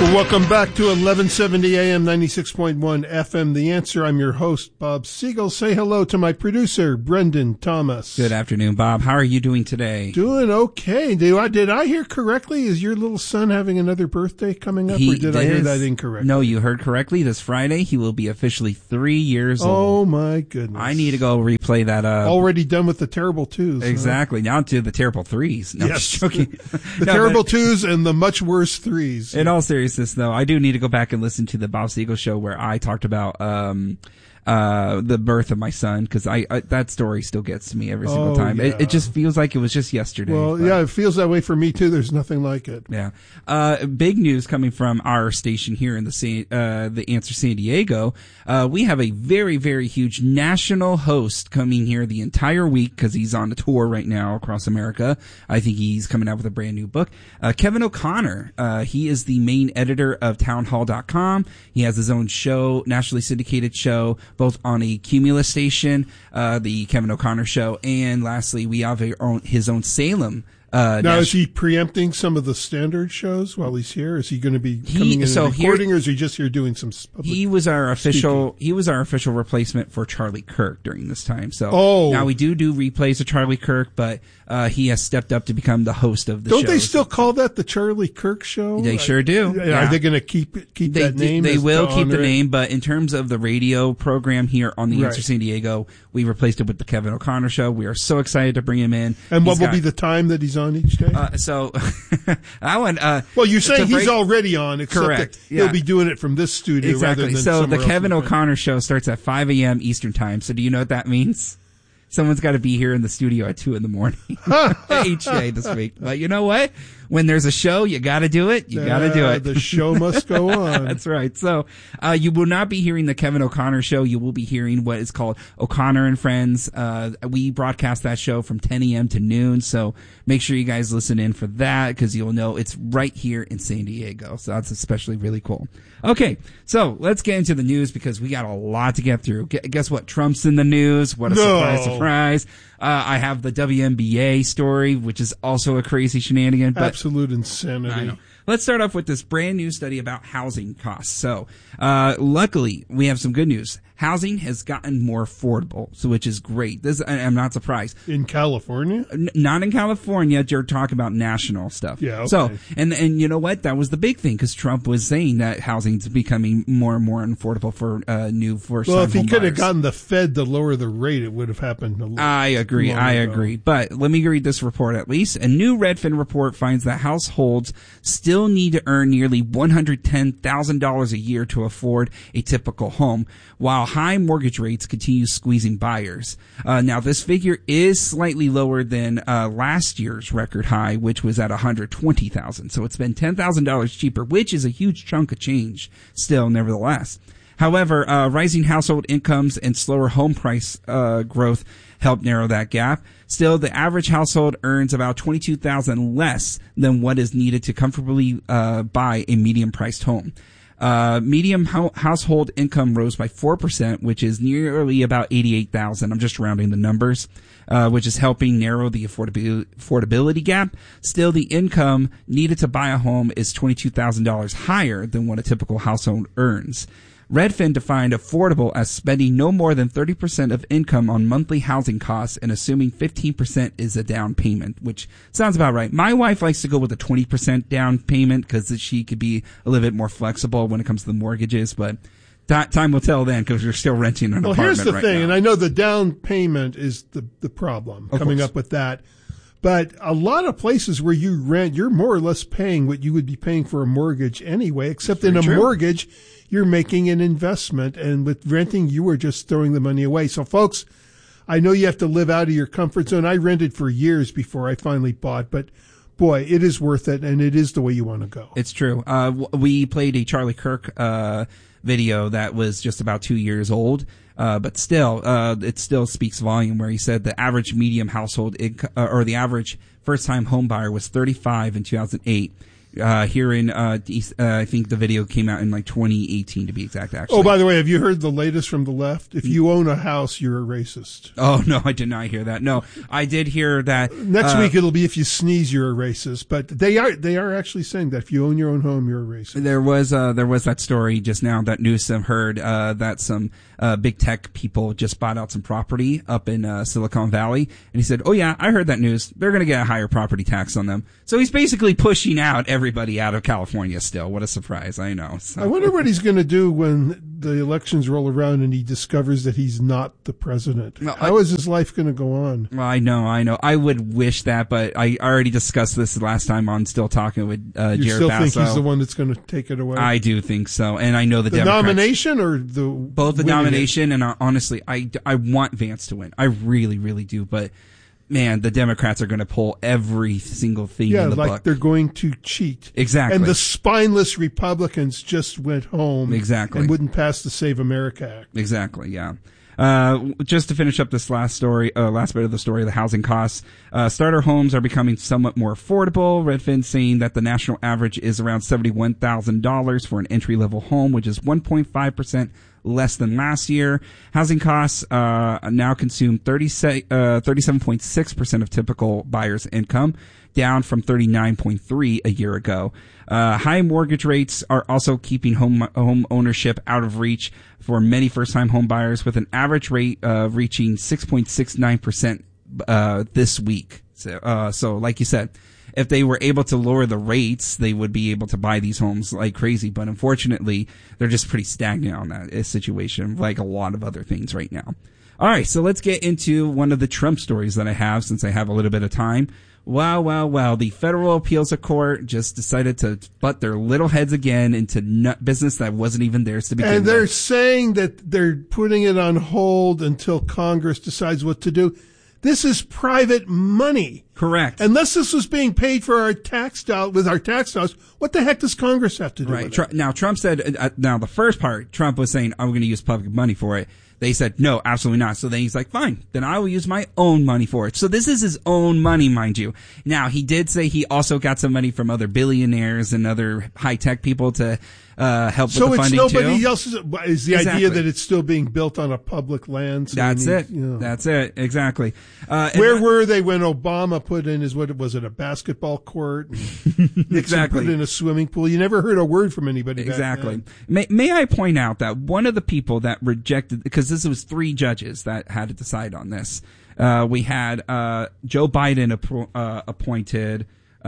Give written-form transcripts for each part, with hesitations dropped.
Welcome back to 1170 AM, 96.1 FM. The Answer. I'm your host, Bob Siegel. Say hello to my producer, Brendan Thomas. Good afternoon, Bob. How are you doing today? Doing okay. Did I hear correctly? Is your little son having another birthday coming up, or did I hear that incorrectly? No, you heard correctly. This Friday, he will be officially 3 years old. Oh, my goodness. I need to go replay that. Already done with the terrible twos. Exactly. Huh? Now to the terrible threes. No, yes. The terrible twos and the much worse threes. In all seriousness, though, I do need to go back and listen to the Bob Siegel show where I talked about the birth of my son, because I that story still gets to me every single time. Yeah. It just feels like it was just yesterday. Well, yeah, it feels that way for me too. There's nothing like it. Yeah. Big news coming from our station here in the Answer San Diego. We have a very, very huge national host coming here the entire week because he's on a tour right now across America. I think he's coming out with a brand new book. Kevin O'Connor. He is the main editor of townhall.com. He has his own show, nationally syndicated show, both on a Cumulus station, the Kevin O'Connor Show, and lastly, we have his own Salem. Now, is he preempting some of the standard shows while he's here? Is he going to be coming in and recording, or is he just here doing some public He was our official replacement for Charlie Kirk during this time. So now we do replays of Charlie Kirk, but he has stepped up to become the host of the show. Don't they still call that the Charlie Kirk Show? They sure do. Yeah. Are they going to keep that name? They will keep the name, but in terms of the radio program here on the Answer San Diego, we replaced it with the Kevin O'Connor Show. We are so excited to bring him in. And what will be the time that he's on each day? I went. Well, you're saying he's already on, except correct. That he'll be doing it from this studio exactly. rather than so somewhere the Kevin else. O'Connor Show starts at 5 a.m. Eastern Time. So do you know what that means? Someone's got to be here in the studio at 2 a.m. each day this week. But you know what? When there's a show, you got to do it. You got to do it. The show must go on. That's right. So you will not be hearing the Kevin O'Connor Show. You will be hearing what is called O'Connor and Friends. We broadcast that show from 10 a.m. to noon. So make sure you guys listen in for that, because you'll know it's right here in San Diego. So that's especially really cool. Okay, so let's get into the news, because we got a lot to get through. Guess what? Trump's in the news. What a surprise. I have the WNBA story, which is also a crazy shenanigan. But absolute insanity. I know. Let's start off with this brand new study about housing costs. So, luckily, we have some good news. Housing has gotten more affordable, so which is great. I'm not surprised. In California? Not in California. You're talking about national stuff. Yeah, okay. So, and you know what? That was the big thing, because Trump was saying that housing's becoming more and more unaffordable for new first-time Well, if he home could have buyers. gotten the Fed to lower the rate, it would have happened. I agree. But let me read this report at least. A new Redfin report finds that households still need to earn nearly $110,000 a year to afford a typical home, while high mortgage rates continue squeezing buyers. Now, this figure is slightly lower than last year's record high, which was at $120,000. So it's been $10,000 cheaper, which is a huge chunk of change still, nevertheless. However, rising household incomes and slower home price growth help narrow that gap. Still, the average household earns about $22,000 less than what is needed to comfortably buy a medium-priced home. Medium household income rose by 4%, which is nearly about $88,000. I'm just rounding the numbers, which is helping narrow the affordability gap. Still, the income needed to buy a home is $22,000 higher than what a typical household earns. Redfin defined affordable as spending no more than 30% of income on monthly housing costs and assuming 15% is a down payment, which sounds about right. My wife likes to go with a 20% down payment because she could be a little bit more flexible when it comes to the mortgages, but time will tell then, because we're still renting an apartment right now. Well, here's the thing, and I know the down payment is the problem, coming up with that. But a lot of places where you rent, you're more or less paying what you would be paying for a mortgage anyway, except in a mortgage, you're making an investment. And with renting, you are just throwing the money away. So, folks, I know you have to live out of your comfort zone. I rented for years before I finally bought, but boy, it is worth it, and it is the way you want to go. It's true. We played a Charlie Kirk video that was just about 2 years old. But still, it still speaks volume, where he said the average medium household income, or the average first-time home buyer was 35 in 2008. here in I think the video came out in like 2018 to be exact, actually. Oh, by the way, have you heard the latest from the left? If you own a house, you're a racist. Oh, no, I did not hear that. No, I did hear that. Next week it'll be if you sneeze, you're a racist. But they are actually saying that if you own your own home, you're a racist. There was that story just now that Newsom heard that some big tech people just bought out some property up in Silicon Valley, and he said, "Oh yeah, I heard that news. They're going to get a higher property tax on them." So he's basically pushing out everybody out of California still. What a surprise, I know. So. I wonder what he's going to do when the elections roll around and he discovers that he's not the president. Well, how is his life going to go on? Well, I know. I would wish that, but I already discussed this last time on Still Talking with Jared Basso. You still think he's the one that's going to take it away? I do think so, and I know the Democrats. Nomination or both the nomination and honestly, I want Vance to win. I really, really do, but. Man, the Democrats are going to pull every single thing in the book. Yeah, like they're going to cheat. Exactly. And the spineless Republicans just went home. Exactly. And wouldn't pass the Save America Act. Exactly, yeah. Just to finish up this last bit of the story, the housing costs. Starter homes are becoming somewhat more affordable. Redfin saying that the national average is around $71,000 for an entry-level home, which is 1.5% less than last year. Housing costs now consume 37.6% of typical buyers' income, down from 39.3% a year ago. High mortgage rates are also keeping home ownership out of reach for many first-time home buyers, with an average rate reaching 6.69% this week. So like you said, if they were able to lower the rates, they would be able to buy these homes like crazy. But unfortunately, they're just pretty stagnant on that situation, like a lot of other things right now. All right, so let's get into one of the Trump stories that I have, since I have a little bit of time. Wow. The Federal Appeals Court just decided to butt their little heads again into business that wasn't even theirs to begin with. And they're saying that they're putting it on hold until Congress decides what to do. This is private money. Correct. Unless this was being paid for our tax with our tax dollars, what the heck does Congress have to do with it? Now, Trump said, now the first part, Trump was saying, I'm going to use public money for it. They said, no, absolutely not. So then he's like, fine, then I will use my own money for it. So this is his own money, mind you. Now, he did say he also got some money from other billionaires and other high-tech people to help with the funding too. So it's nobody else's. Is the idea that it's still being built on a public land? So That's it. That's it. Exactly. Where were they when Obama put in a basketball court? Exactly. Put in a swimming pool. You never heard a word from anybody. Exactly. May I point out that one of the people that rejected, because this was 3 judges that had to decide on this. We had Joe Biden appointed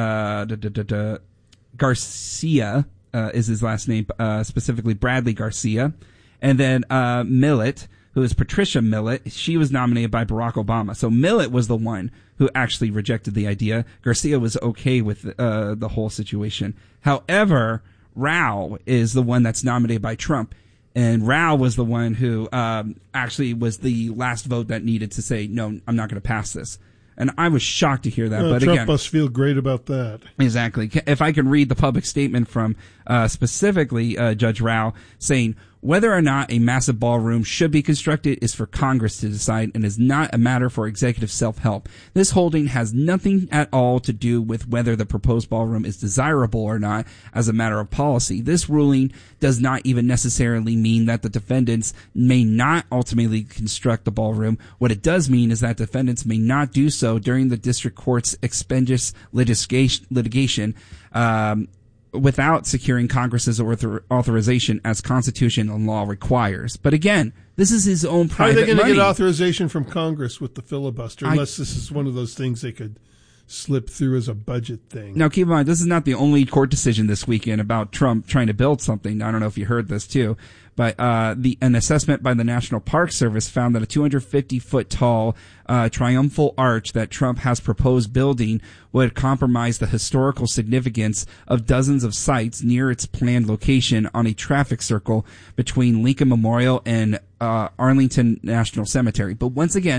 Garcia. Is his last name, specifically Bradley Garcia. And then Millett, who is Patricia Millett, she was nominated by Barack Obama. So Millett was the one who actually rejected the idea. Garcia was okay with the whole situation. However, Rao is the one that's nominated by Trump. And Rao was the one who actually was the last vote that needed to say, no, I'm not going to pass this. And I was shocked to hear that. But Trump again, must feel great about that. Exactly. If I could read the public statement from specifically Judge Rao saying, whether or not a massive ballroom should be constructed is for Congress to decide and is not a matter for executive self-help. This holding has nothing at all to do with whether the proposed ballroom is desirable or not as a matter of policy. This ruling does not even necessarily mean that the defendants may not ultimately construct the ballroom. What it does mean is that defendants may not do so during the district court's expeditious litigation, without securing Congress's authorization as Constitution and law requires. But again, this is his own private money. How are they going to get authorization from Congress with the filibuster, unless this is one of those things they could slip through as a budget thing? Now, keep in mind, this is not the only court decision this weekend about Trump trying to build something. I don't know if you heard this too, but an assessment by the National Park Service found that a 250-foot tall triumphal arch that Trump has proposed building would compromise the historical significance of dozens of sites near its planned location on a traffic circle between Lincoln Memorial and Arlington National Cemetery. But once again,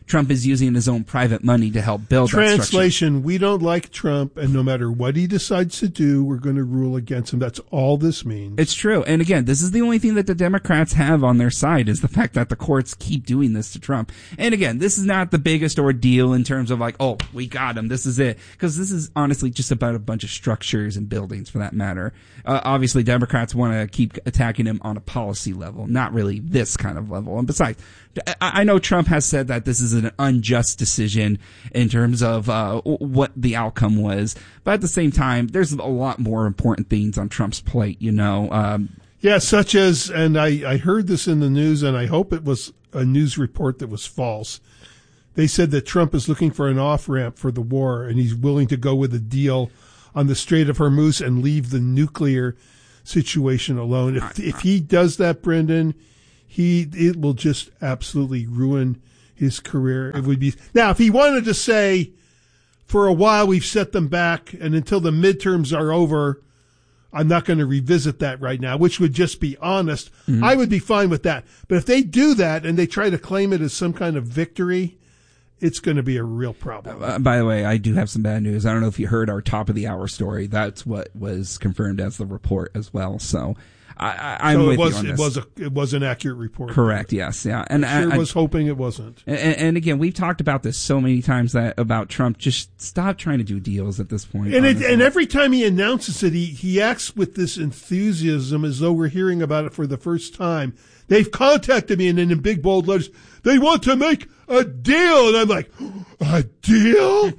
Trump is using his own private money to help build that structure. Translation, we don't like Trump, and no matter what he decides to do, we're going to rule against him. That's all this means. It's true. And again, this is the only thing that the Democrats have on their side is the fact that the courts keep doing this to Trump. And again, this is not the biggest ordeal in terms of like, oh, we got him. This is it. Because this is honestly just about a bunch of structures and buildings for that matter. Obviously, Democrats want to keep attacking him on a policy level, not really this kind of level. And besides, I know Trump has said that this is an unjust decision in terms of what the outcome was. But at the same time, there's a lot more important things on Trump's plate, you know. Yeah, such as, and I heard this in the news, and I hope it was a news report that was false. They said that Trump is looking for an off-ramp for the war, and he's willing to go with a deal on the Strait of Hormuz and leave the nuclear situation alone. If he does that, Brendan, it will just absolutely ruin his career. It would be now if he wanted to say, for a while we've set them back, and until the midterms are over, I'm not going to revisit that right now, which would just be honest. Mm-hmm. I would be fine with that. But if they do that and they try to claim it as some kind of victory, it's going to be a real problem. By the way, I do have some bad news. I don't know if you heard our top of the hour story. That's what was confirmed as the report as well. So I'm with you on this. It was an accurate report. Correct. Yes. Yeah. And I was hoping it wasn't. And again, we've talked about this so many times about Trump. Just stop trying to do deals at this point. And every time he announces it, he acts with this enthusiasm as though we're hearing about it for the first time. They've contacted me, and in big bold letters, they want to make a deal. And I'm like, a deal?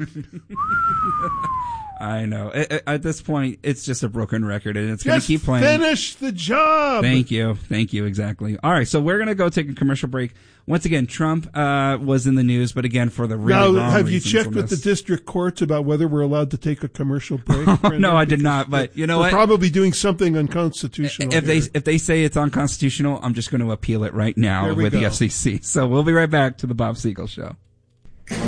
I know. At this point, it's just a broken record, and it's going to keep playing. Finish the job. Thank you. Exactly. All right, so we're going to go take a commercial break. Once again, Trump was in the news, but again, for the really wrong have you reasons checked with the district courts about whether we're allowed to take a commercial break? No, I did not. But you know what? We're probably doing something unconstitutional. If they say it's unconstitutional, I'm just going to appeal it right now with the FCC. So we'll be right back to the Bob Siegel Show.